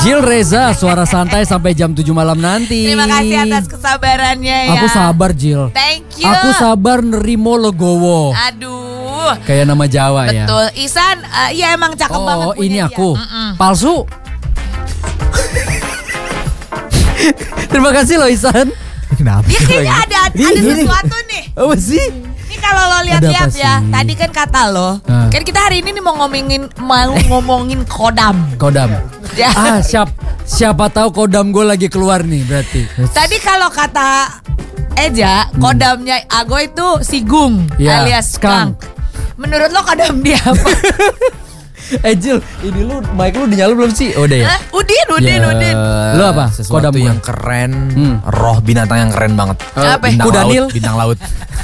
Jill Reza, suara santai sampai jam 7 malam nanti. Terima kasih atas kesabarannya ya. Aku sabar Jill. Thank you. Aku sabar nerimo legowo. Aduh. Kayak nama Jawa ya. Betul. Isan, ya emang cakep banget. Oh ini punya aku. dia. Palsu. Terima kasih loh Isan. Kenapa? Ya kayaknya ada sesuatu nih. Apa sih? Ini kalau lo lihat-lihat Ada apa ya, sih? tadi kan kata lo, kan kita hari ini nih mau ngomongin kodam. Kodam. Ya. Siapa tahu kodam gue lagi keluar nih berarti. Tadi kalau kata Eja, kodamnya Ago itu Sigung Ya, alias skunk. skunk. Menurut lo kodam dia apa? Jill, ini lu mic lu dinyala belum sih? Oh udah ya. Hah? Udin. Lu apa? Sesuatu Kodam yang gua. keren, roh binatang yang keren banget. Apa? Bintang Kuda laut, Nil? bintang laut.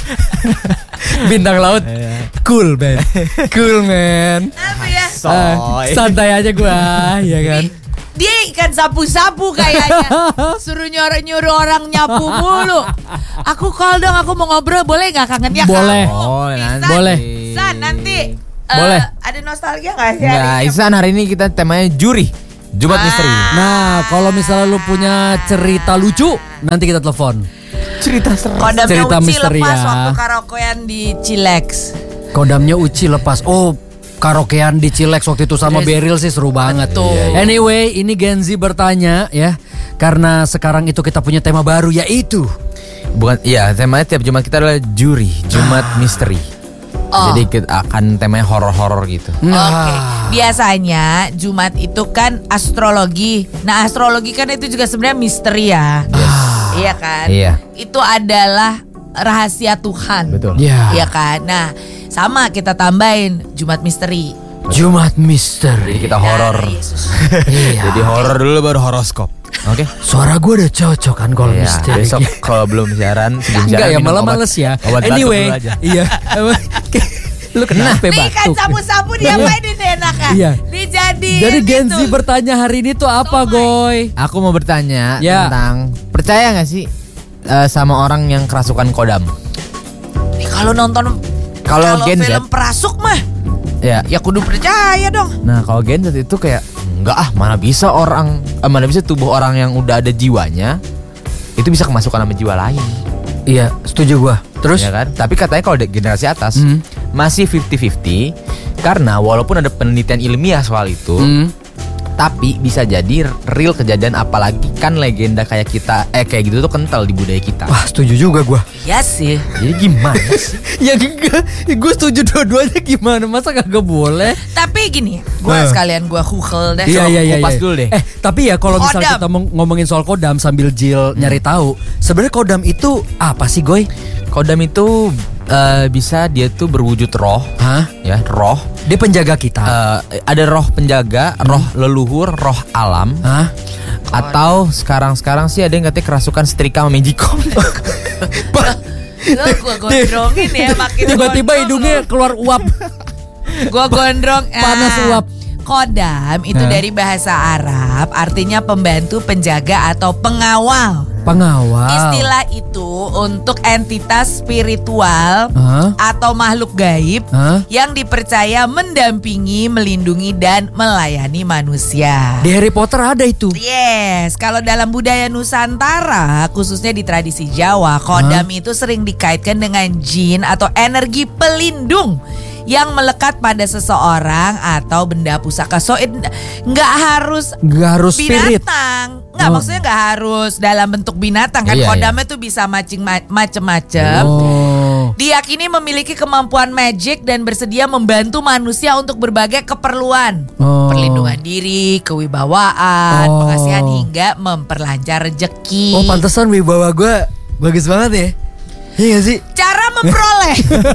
Bintang laut. Cool man. Cool man. Apa ya? Santai aja gua, ya kan. Dia ikan sapu-sapu kayaknya. Suruh nyuruh orang nyapu mulu. Aku call dong, aku mau ngobrol, boleh gak kangennya Boleh. kamu? Boleh, nanti. Boleh. San, nanti Boleh. ada nostalgia gak sih? Nah, hari ini? Isan hari ini kita temanya juri. Jumat misteri. Nah, kalau misalnya lu punya cerita lucu, nanti kita telepon. Cerita seru. Kodamnya cerita Uci misteri lepas ya. waktu karaokean di Chilex. Kodamnya Uci lepas. Oh, karaokean di Chilex waktu itu sama Beryl sih seru banget. Betul. Anyway, ini Gen Z bertanya ya. Karena sekarang itu kita punya tema baru yaitu Bukan, iya, temanya tiap Jumat kita adalah juri, Jumat misteri. Oh. Jadi kita akan temanya horor-horor gitu. Oke, biasanya Jumat itu kan astrologi. Nah, astrologi kan itu juga sebenarnya misteri ya. Iya kan? Iya. Itu adalah rahasia Tuhan. Betul. ya, Iya kan? Nah, sama kita tambahin Jumat misteri. Jumat misteri. Jadi kita horor. Darah Yesus. Iya. Jadi horor dulu baru horoskop. Oke. Suara gue udah cocok kan kalau Iya, misteri. besok kalau belum siaran, sebelum Enggak siaran ya, minum malah obat- males ya. Obat batuk Anyway, dulu aja. iya. Lu kenapa Nih kan batuk? sapu-sapu diapain ini enaknya? Iya. Dijadiin Jadi Gen Z itu. bertanya hari ini tuh apa, Goy? Aku mau bertanya Ya. tentang percaya nggak sih sama orang yang kerasukan kodam? Nih, kalau nonton Kalau Gen Z, film Prasuk mah ya. ya kudu percaya dong. Nah kalau Gen Z itu kayak enggak mana bisa mana bisa tubuh orang yang udah ada jiwanya itu bisa kemasukan sama jiwa lain. Iya, setuju gua. Terus? Ya kan? Tapi katanya kalau generasi atas masih 50-50 karena walaupun ada penelitian ilmiah soal itu, tapi bisa jadi real kejadian, apalagi kan legenda kayak kita kayak gitu tuh kental di budaya kita. Wah, setuju juga gua. Iya sih. Jadi gimana sih? Ya enggak, gue setuju dua-duanya gimana? Masa kagak boleh? Tapi gini, gua sekalian gua google deh. Iya. kupas dulu deh. Tapi ya kalau misalnya Kodam. kita ngomongin soal kodam sambil Jill nyari tahu, sebenarnya kodam itu apa sih, Goy? Kodam itu bisa dia tuh berwujud roh, Hah? ya roh. Dia penjaga kita. Ada roh penjaga, roh leluhur, roh alam. Hah? Atau sekarang sih ada yang katanya kerasukan setrika sama magicom. Lo gua gondrongin ya makin Tiba-tiba gondrong hidungnya keluar uap. Gua gondrong. Panas uap. Kodam itu dari bahasa Arab artinya pembantu, penjaga atau pengawal. Pengawal. Istilah itu untuk entitas spiritual Hah? atau makhluk gaib Hah? yang dipercaya mendampingi, melindungi dan melayani manusia. Di Harry Potter ada itu. Yes, kalau dalam budaya Nusantara, khususnya di tradisi Jawa, kodam itu sering dikaitkan dengan jin atau energi pelindung yang melekat pada seseorang atau benda pusaka. So nggak harus Gak harus spirit. binatang, nggak maksudnya nggak harus dalam bentuk binatang kan. Iya, Kodamnya tuh bisa macem-macem. Oh. Diyakini memiliki kemampuan magic dan bersedia membantu manusia untuk berbagai keperluan. Oh. Perlindungan diri, kewibawaan, Oh. pengasihan hingga memperlancar rezeki. Oh, pantesan wibawa gue bagus banget ya. Iya gak sih? Cara memperoleh.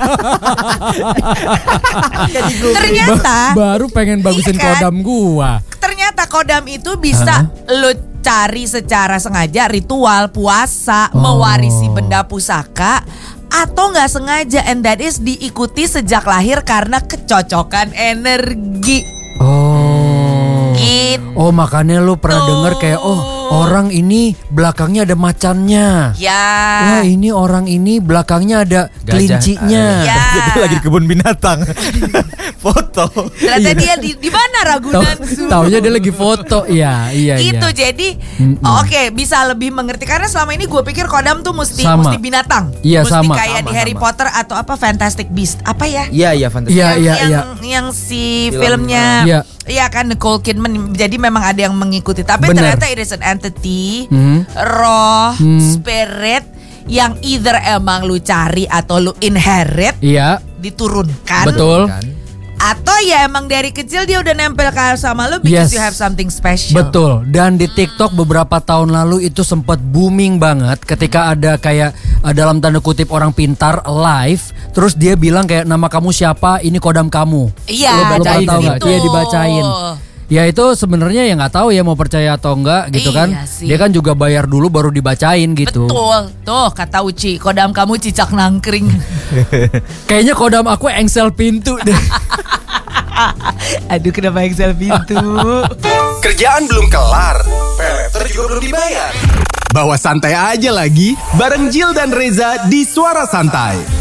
Ternyata Baru pengen bagusin Iya kan? kodam gua. ternyata kodam itu bisa lo cari secara sengaja, ritual, puasa, mewarisi benda pusaka, atau nggak sengaja, and that is diikuti sejak lahir karena kecocokan energi. Oh. Gitu. Oh, makanya lu pernah denger kayak orang ini belakangnya ada macannya. Ya. Wah, ini orang ini belakangnya ada kelincinya. Ya. Jadi lagi di kebun binatang. Foto. Ternyata dia di mana Ragunan Zoo? Taunya dia lagi foto. Iya. Itu jadi oke, bisa lebih mengerti karena selama ini gue pikir kodam tuh mesti binatang. Iya, mesti sama. kayak di Harry Potter atau apa Fantastic Beast. Apa ya? Iya, fantastis. Yang si filmnya. Iya kan, Nicole Kidman. Jadi memang ada yang mengikuti. Tapi ternyata it is an entity, roh, spirit yang either emang lu cari atau lu inherit, diturunkan. Betul. Atau ya emang dari kecil dia udah nempel sama lu because you have something special. Betul. Dan di TikTok beberapa tahun lalu itu sempat booming banget ketika ada kayak dalam tanda kutip orang pintar live, terus dia bilang kayak nama kamu siapa, ini kodam kamu. Iya, bacain gitu. Dia dibacain. Ya itu sebenarnya ya nggak tahu ya mau percaya atau enggak gitu kan. Sih. Dia kan juga bayar dulu baru dibacain gitu. Betul. Tuh kata Uci, kodam kamu cicak nangkring. Kayaknya kodam aku engsel pintu deh. Aduh, kenapa engsel pintu? Kerjaan belum kelar, peleter juga belum dibayar. Bawa santai aja lagi bareng Jill dan Reza di Suara Santai.